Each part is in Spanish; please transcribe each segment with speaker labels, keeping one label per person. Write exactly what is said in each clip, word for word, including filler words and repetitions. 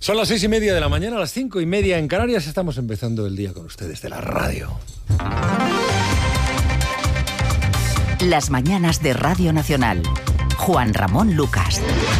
Speaker 1: Son las seis y media de la mañana, a las cinco y media en Canarias. Estamos empezando el día con ustedes de la radio.
Speaker 2: Las mañanas de Radio Nacional. Juan Ramón Lucas.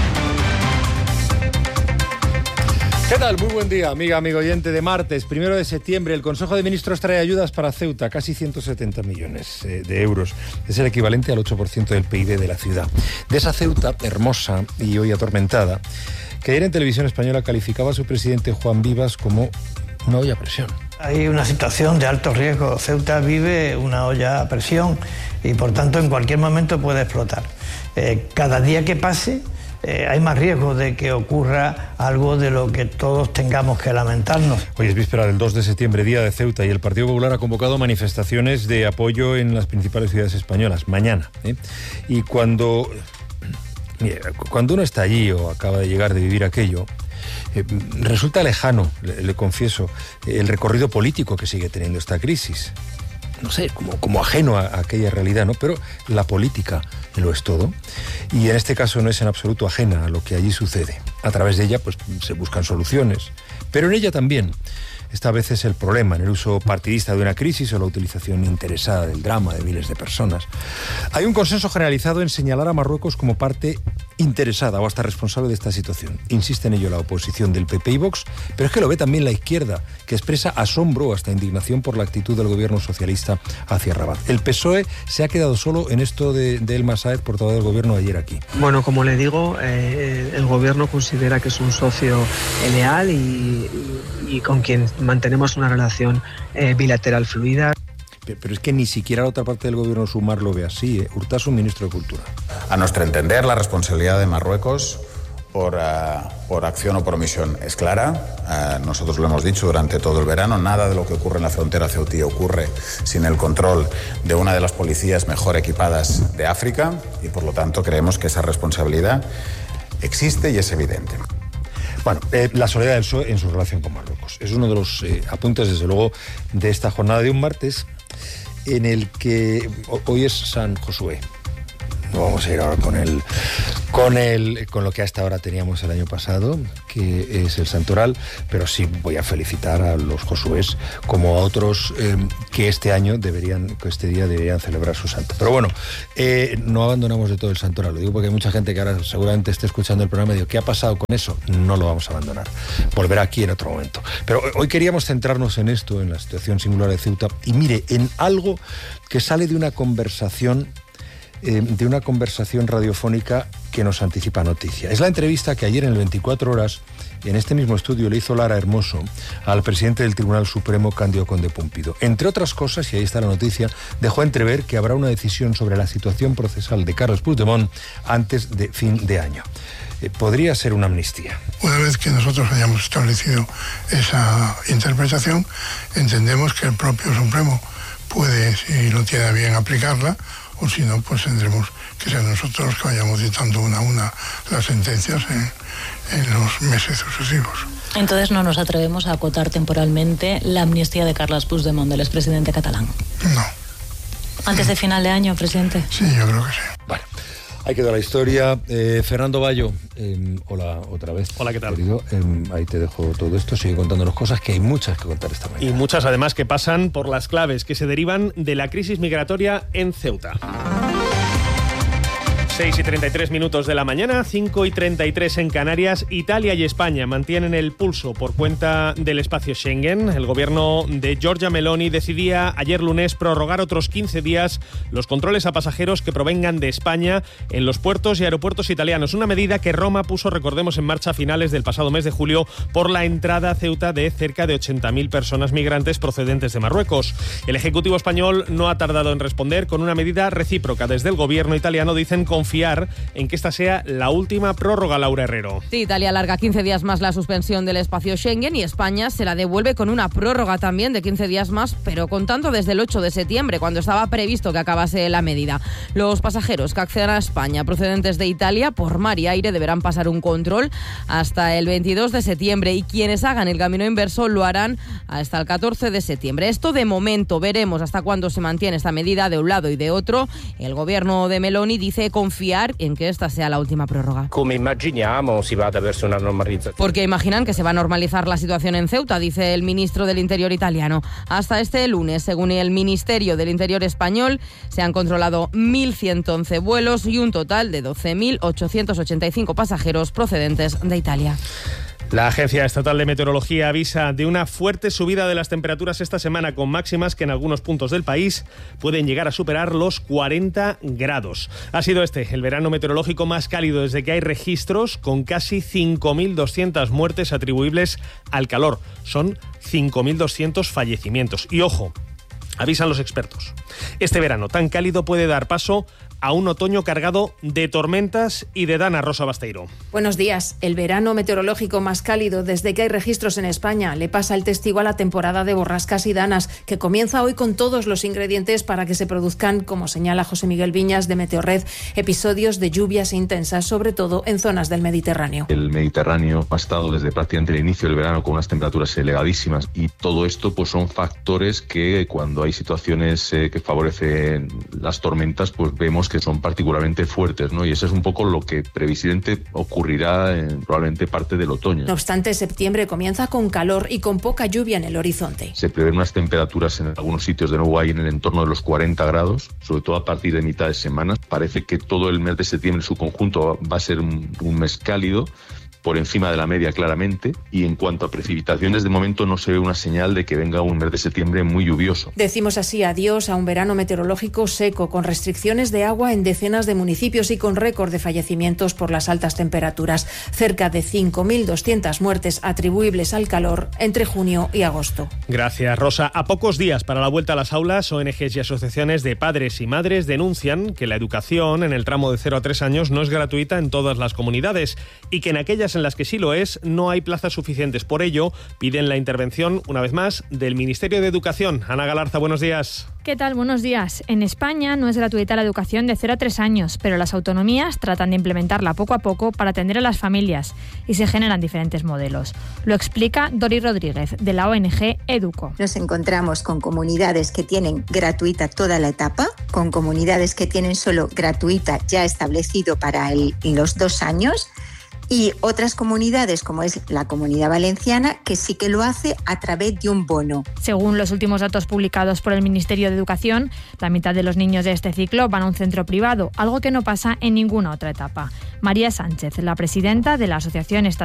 Speaker 1: ¿Qué tal? Muy buen día, amiga, amigo oyente. De martes, primero de septiembre, el Consejo de Ministros trae ayudas para Ceuta, casi ciento setenta millones de euros. Es el equivalente al ocho por ciento del P I B de la ciudad. De esa Ceuta, hermosa y hoy atormentada, que ayer en Televisión Española calificaba a su presidente Juan Vivas como una olla a presión.
Speaker 3: Hay una situación de alto riesgo. Ceuta vive una olla a presión y, por tanto, en cualquier momento puede explotar. Eh, cada día que pase, eh, hay más riesgo de que ocurra algo de lo que todos tengamos que lamentarnos.
Speaker 1: Hoy es víspera del dos de septiembre, Día de Ceuta, y el Partido Popular ha convocado manifestaciones de apoyo en las principales ciudades españolas, mañana. ¿eh? Y cuando... Mire, cuando uno está allí o acaba de llegar de vivir aquello, eh, resulta lejano, le, le confieso, el recorrido político que sigue teniendo esta crisis. No sé, como, como ajeno a, a aquella realidad, ¿no? Pero la política lo es todo. Y en este caso no es en absoluto ajena a lo que allí sucede. A través de ella, pues, se buscan soluciones. Pero en ella también. Esta vez es el problema en el uso partidista de una crisis o la utilización interesada del drama de miles de personas. Hay un consenso generalizado en señalar a Marruecos como parte interesada o hasta responsable de esta situación. Insiste en ello la oposición del P P y Vox, pero es que lo ve también la izquierda, que expresa asombro o hasta indignación por la actitud del gobierno socialista hacia Rabat. El P S O E se ha quedado solo en esto de, de El Masaed, portavoz del gobierno, ayer aquí.
Speaker 4: Bueno, como le digo, eh, el gobierno considera que es un socio leal y, y, y con quien mantenemos una relación eh, bilateral fluida.
Speaker 1: Pero es que ni siquiera la otra parte del gobierno Sumar lo ve así, ¿eh? Urtasun, ministro de Cultura.
Speaker 5: A nuestro entender, la responsabilidad de Marruecos por, uh, por acción o por omisión es clara. Uh, nosotros lo hemos dicho durante todo el verano, nada de lo que ocurre en la frontera ceutí ocurre sin el control de una de las policías mejor equipadas de África y, por lo tanto, creemos que esa responsabilidad existe y es evidente.
Speaker 1: Bueno, eh, la soledad del P S O E en su relación con Marruecos. Es uno de los eh, apuntes, desde luego, de esta jornada de un martes en el que hoy es San Josué. No vamos a ir ahora con el, con el, con lo que hasta ahora teníamos el año pasado, que es el Santoral, pero sí voy a felicitar a los Josués como a otros eh, que este año deberían, que este día deberían celebrar su santo. Pero bueno, eh, no abandonamos de todo el Santoral, lo digo porque hay mucha gente que ahora seguramente esté escuchando el programa y digo, ¿qué ha pasado con eso? No lo vamos a abandonar, volverá aquí en otro momento. Pero hoy queríamos centrarnos en esto, en la situación singular de Ceuta, y mire, en algo que sale de una conversación Eh, de una conversación radiofónica que nos anticipa noticia. Es la entrevista que ayer en el veinticuatro horas, en este mismo estudio, le hizo Lara Hermoso al presidente del Tribunal Supremo, Cándido Conde Pumpido. Entre otras cosas, y ahí está la noticia, dejó entrever que habrá una decisión sobre la situación procesal de Carles Puigdemont antes de fin de año. Eh, podría ser una amnistía.
Speaker 6: Una vez que nosotros hayamos establecido esa interpretación, entendemos que el propio Supremo puede, si lo tiene bien, aplicarla, o si no, pues tendremos que ser nosotros los que vayamos dictando una a una las sentencias en, en los meses sucesivos.
Speaker 7: Entonces no nos atrevemos a acotar temporalmente la amnistía de Carles Puigdemont, del expresidente catalán.
Speaker 6: No.
Speaker 7: ¿Antes de final de año, presidente?
Speaker 6: Sí, yo creo que sí.
Speaker 1: Bueno, ahí quedó la historia. Eh, Fernando Bayo, eh, hola otra vez.
Speaker 8: Hola, ¿qué tal?
Speaker 1: Querido, eh, ahí te dejo todo esto, sigue contándonos cosas que hay muchas que contar esta mañana.
Speaker 8: Y muchas además que pasan por las claves que se derivan de la crisis migratoria en Ceuta. seis y treinta y tres minutos de la mañana, cinco y treinta y tres en Canarias. Italia y España mantienen el pulso por cuenta del espacio Schengen. El gobierno de Giorgia Meloni decidía ayer lunes prorrogar otros quince días los controles a pasajeros que provengan de España en los puertos y aeropuertos italianos. Una medida que Roma puso, recordemos, en marcha a finales del pasado mes de julio por la entrada a Ceuta de cerca de ochenta mil personas migrantes procedentes de Marruecos. El Ejecutivo español no ha tardado en responder con una medida recíproca. Desde el gobierno italiano dicen confiar en que esta sea la última prórroga, Laura Herrero.
Speaker 9: Sí, Italia alarga quince días más la suspensión del espacio Schengen y España se la devuelve con una prórroga también de quince días más, pero contando desde el ocho de septiembre, cuando estaba previsto que acabase la medida. Los pasajeros que accedan a España procedentes de Italia por mar y aire deberán pasar un control hasta el veintidós de septiembre y quienes hagan el camino inverso lo harán hasta el catorce de septiembre. Esto de momento, veremos hasta cuándo se mantiene esta medida de un lado y de otro. El gobierno de Meloni dice confiar confiar en que esta sea la última prórroga.
Speaker 10: Come immaginiamo si vada verso una normalizzazione.
Speaker 9: Porque imaginan que se va a normalizar la situación en Ceuta, dice el ministro del Interior italiano. Hasta este lunes, según el Ministerio del Interior español, se han controlado mil ciento once vuelos y un total de doce mil ochocientos ochenta y cinco pasajeros procedentes de Italia.
Speaker 8: La Agencia Estatal de Meteorología avisa de una fuerte subida de las temperaturas esta semana, con máximas que en algunos puntos del país pueden llegar a superar los cuarenta grados. Ha sido este el verano meteorológico más cálido desde que hay registros, con casi cinco mil doscientas muertes atribuibles al calor. Son cinco mil doscientos fallecimientos. Y ojo, avisan los expertos, este verano tan cálido puede dar paso a un otoño cargado de tormentas y de dana. Rosa Basteiro.
Speaker 11: Buenos días. El verano meteorológico más cálido desde que hay registros en España le pasa el testigo a la temporada de borrascas y danas, que comienza hoy con todos los ingredientes para que se produzcan, como señala José Miguel Viñas de Meteorred, episodios de lluvias intensas, sobre todo en zonas del Mediterráneo.
Speaker 12: El Mediterráneo ha estado desde prácticamente el inicio del verano con unas temperaturas elevadísimas, y todo esto pues son factores que, cuando hay situaciones eh, que favorecen las tormentas, pues vemos que son particularmente fuertes, ¿no? Y eso es un poco lo que previsiblemente ocurrirá en probablemente parte del otoño.
Speaker 11: No obstante, septiembre comienza con calor y con poca lluvia en el horizonte.
Speaker 12: Se prevén unas temperaturas en algunos sitios de nuevo ahí en el entorno de los cuarenta grados, sobre todo a partir de mitad de semana. Parece que todo el mes de septiembre en su conjunto va a ser un, un mes cálido, por encima de la media claramente, y en cuanto a precipitaciones, de momento no se ve una señal de que venga un mes de septiembre muy lluvioso.
Speaker 11: Decimos así adiós a un verano meteorológico seco, con restricciones de agua en decenas de municipios y con récord de fallecimientos por las altas temperaturas. Cerca de cinco mil doscientas muertes atribuibles al calor entre junio y agosto.
Speaker 8: Gracias, Rosa. A pocos días para la vuelta a las aulas, O N Ges y asociaciones de padres y madres denuncian que la educación en el tramo de cero a tres años no es gratuita en todas las comunidades, y que en aquellas en las que sí lo es, no hay plazas suficientes. Por ello, piden la intervención, una vez más, del Ministerio de Educación. Ana Galarza, buenos días.
Speaker 13: ¿Qué tal? Buenos días. En España no es gratuita la educación de cero a tres años, pero las autonomías tratan de implementarla poco a poco para atender a las familias, y se generan diferentes modelos. Lo explica Dori Rodríguez, de la O N G Educo.
Speaker 14: Nos encontramos con comunidades que tienen gratuita toda la etapa, con comunidades que tienen solo gratuita ya establecido para el, los dos años, y otras comunidades, como es la Comunidad Valenciana, que sí que lo hace a través de un bono.
Speaker 13: Según los últimos datos publicados por el Ministerio de Educación, la mitad de los niños de este ciclo van a un centro privado, algo que no pasa en ninguna otra etapa. María Sánchez, la presidenta de la Asociación Estatal